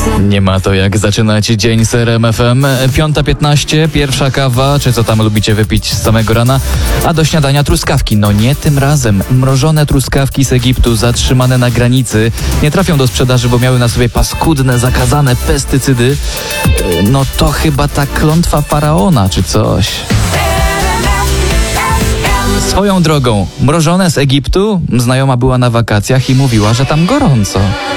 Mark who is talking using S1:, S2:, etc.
S1: Nie ma to jak zaczynać dzień z RMF FM. 5:15, pierwsza kawa, czy co tam lubicie wypić z samego rana, a do śniadania truskawki. No nie tym razem. Mrożone truskawki z Egiptu zatrzymane na granicy nie trafią do sprzedaży, bo miały na sobie paskudne, zakazane pestycydy. No to chyba ta klątwa faraona, czy coś. Swoją drogą, mrożone z Egiptu, znajoma była na wakacjach i mówiła, że tam gorąco.